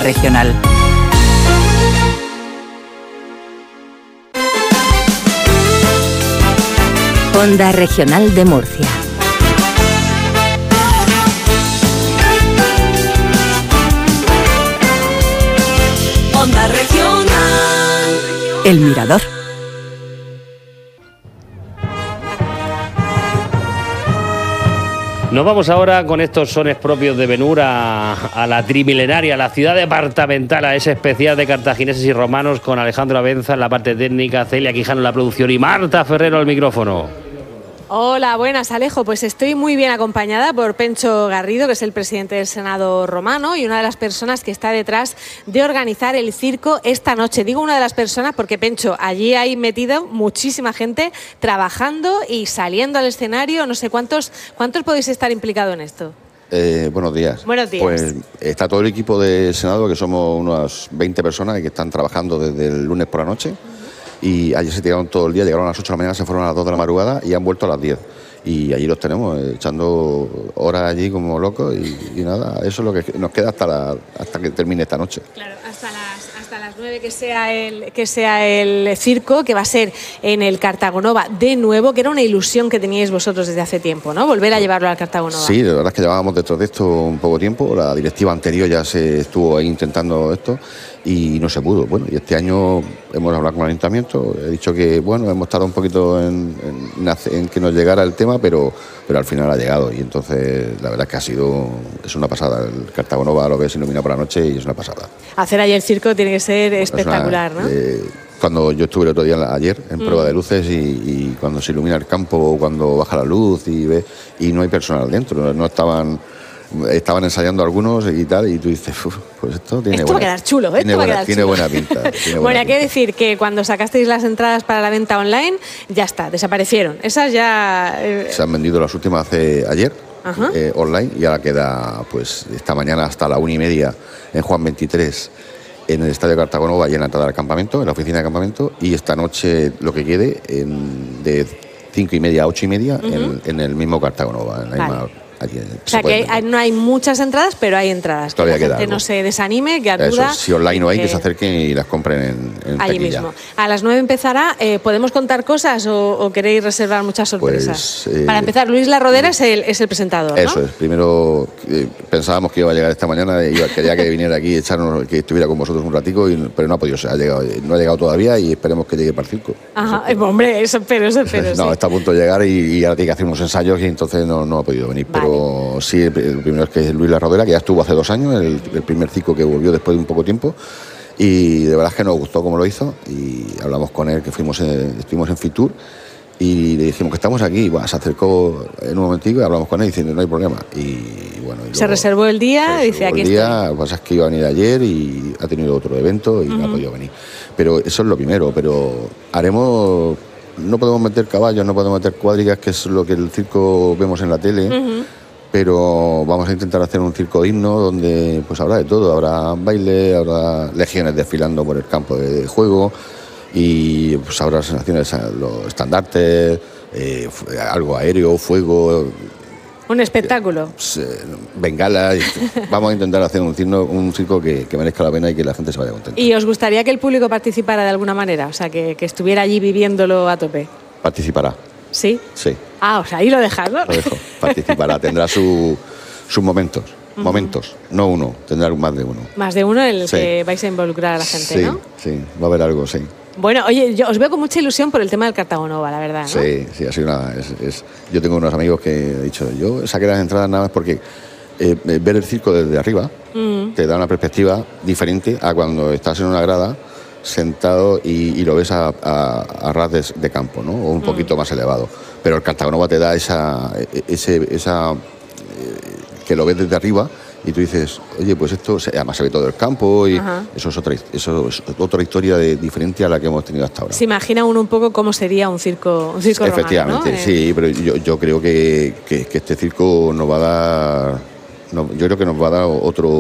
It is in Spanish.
Regional. Onda Regional de Murcia. Onda Regional. El Mirador. Nos vamos ahora con estos sones propios de Benura a la trimilenaria, a la ciudad departamental, a ese especial de cartagineses y romanos con Alejandro Abenza en la parte técnica, Celia Quijano en la producción y Marta Ferrero al micrófono. Hola, buenas, Alejo. Pues estoy muy bien acompañada por Pencho Garrido, que es el presidente del Senado romano y una de las personas que está detrás de organizar el circo esta noche. Digo una de las personas porque, Pencho, allí hay metido muchísima gente trabajando y saliendo al escenario. No sé cuántos podéis estar implicados en esto. Buenos días. Buenos días. Pues está todo el equipo del Senado, que somos unas 20 personas que están trabajando desde el lunes por la noche. Y ayer se tiraron todo el día, llegaron a las 8 de la mañana, se fueron a las 2 de la madrugada y han vuelto a las 10. Y allí los tenemos, echando horas allí como locos y nada, eso es lo que nos queda hasta que termine esta noche. Claro, hasta las 9 que sea el circo, que va a ser en el Cartagonova de nuevo, que era una ilusión que teníais vosotros desde hace tiempo, ¿no? Volver a llevarlo al Cartagonova. Sí, la verdad es que llevábamos detrás de esto un poco tiempo, la directiva anterior ya se estuvo ahí intentando esto y no se pudo. Bueno, y este año hemos hablado con el ayuntamiento, he dicho que, bueno, hemos tardado un poquito en que nos llegara el tema, pero al final ha llegado y entonces la verdad es que es una pasada. El Cartagonova lo ves iluminado por la noche y es una pasada. Hacer ahí el circo tiene que ser espectacular, ¿no? Cuando yo estuve el otro día, ayer, en prueba de luces y cuando se ilumina el campo, cuando baja la luz y no hay personal dentro, no estaban ensayando algunos y tal, y tú dices, pues esto va a quedar chulo, tiene buena pinta. Bueno, hay que decir que cuando sacasteis las entradas para la venta online, ya está, desaparecieron. Esas ya... Se han vendido las últimas ayer, online, y ahora queda, pues, esta mañana hasta la 1:30 en Juan 23, en el Estadio Cartagonova y en la entrada del campamento, en la oficina de campamento, y esta noche lo que quede de 5:30 a 8:30 en el mismo Cartagonova, en la misma... Allí, o sea que no hay muchas entradas, pero hay entradas. Que la gente no se desanime, que acuda. Si online no hay, que se acerquen y las compren en allí taquilla. mismo. A las 9 empezará. ¿Podemos contar cosas o queréis reservar muchas sorpresas? Pues, para empezar, Luis La Rodera es el presentador, ¿no? Eso es. Primero pensábamos que iba a llegar esta mañana, quería que viniera aquí, que estuviera con vosotros un ratico, pero no ha podido ser. No ha llegado todavía y esperemos que llegue para el circo. Ajá, hombre, eso espero. No, sí. está a punto de llegar y ahora tiene que hacer unos ensayos y entonces no ha podido venir. Vale. Pero sí, el primero es que es Luis La Rodera, que ya estuvo hace 2 años, el primer circo que volvió después de un poco tiempo, y de verdad es que nos gustó cómo lo hizo, y hablamos con él, que estuvimos en Fitur, y le dijimos que estamos aquí, y bueno, se acercó en un momentico y hablamos con él diciendo no hay problema, y bueno... Y se reservó el día, dice aquí estoy. Lo que pasa es que iba a venir ayer y ha tenido otro evento y no ha podido venir. Pero eso es lo primero, pero haremos... No podemos meter caballos, no podemos meter cuadrigas, que es lo que el circo vemos en la tele, pero vamos a intentar hacer un circo digno donde pues habrá de todo, habrá baile, habrá legiones desfilando por el campo de juego y pues habrá sensaciones, los estandartes, algo aéreo, fuego... Un espectáculo. Bengalas. Vamos a intentar hacer un circo que merezca la pena y que la gente se vaya contenta. ¿Y os gustaría que el público participara de alguna manera? O sea, que estuviera allí viviéndolo a tope. Participará. ¿Sí? Sí. Ah, o sea, ahí lo dejas, ¿no? Lo dejo. Participará. Tendrá sus momentos. Momentos, no uno. Tendrá más de uno. Más de uno en el que vais a involucrar a la gente, ¿no? Sí, va a haber algo, sí. Bueno, oye, yo os veo con mucha ilusión por el tema del Cartagonova, la verdad, ¿no? Sí, ha sido yo tengo unos amigos que he dicho, yo saqué las entradas nada más porque ver el circo desde arriba te da una perspectiva diferente a cuando estás en una grada sentado y lo ves a ras de campo, ¿no? O un poquito más elevado. Pero el Cartagonova te da esa que lo ves desde arriba y tú dices, oye, pues esto, además se ve todo el campo y eso es otra historia diferente a la que hemos tenido hasta ahora. Se imagina uno un poco cómo sería un circo efectivamente, romano, ¿no? Sí, pero yo creo que este circo nos va a dar, yo creo que nos va a dar otro